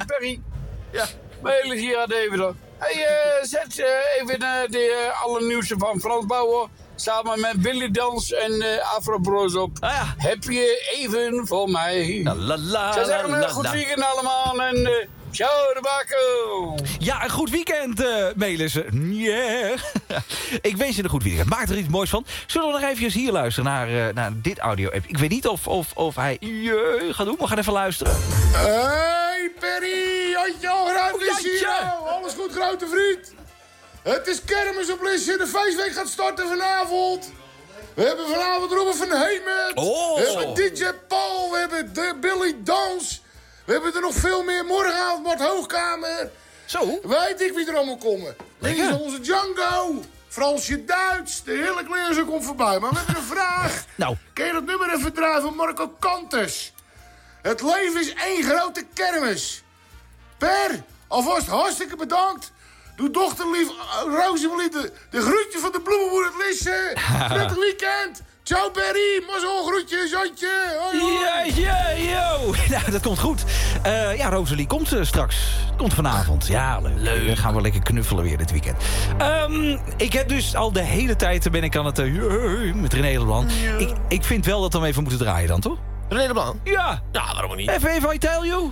Perry. Ja. Melis hier aan Deventer. Hey, zet even de allernieuwste van Frans Bauer. Samen met Billy Dans en Afro Bros op. Ah, ja. Heb je even voor mij? La, la, la, Ze zeggen la, een la, goed la. weekend allemaal en ciao de bakko. Ja, een goed weekend, Melis. Yeah. Ik wens je een goed weekend. Maak er iets moois van. Zullen we nog even hier luisteren naar dit audio-app? Ik weet niet of hij gaat doen. We gaan even luisteren. Hey Perry, Jantje Algeruit is hier. Alles goed, grote vriend. Het is kermis op Lisse. De feestweek gaat starten vanavond. We hebben vanavond Robin van Hemert. Oh. We hebben DJ Paul. We hebben de Billy Dans. We hebben er nog veel meer. Morgenavond Mart Hoogkamer. Zo. Weet ik wie er allemaal komen. Links is onze Django. Fransje Duits. De heerlijk leerzer komt voorbij. Maar we hebben een vraag. Nou. Kun je dat nummer even draaien van Marco Kantes? Het leven is één grote kermis. Per, alvast hartstikke bedankt. Doe dochterlief Rosalie de groetje van de bloemenboer het Lisse. Prettig weekend. Ciao Perry, mazzel, groetjes, Jantje. Hoi, hoi. Ja, yo. Nou, dat komt goed. Ja, Rosalie komt straks. Komt vanavond. Ja, leuk. Dan gaan we lekker knuffelen weer dit weekend. Ik heb dus al de hele tijd ben ik aan het met René Leblanc. Ik vind wel dat we hem even moeten draaien dan, toch? René Leblanc? Ja. Ja, waarom ook niet? Even I tell you.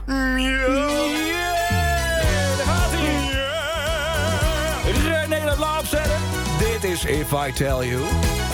Daar gaat hij. René Leblanc opzetten. Dit is If I Tell You.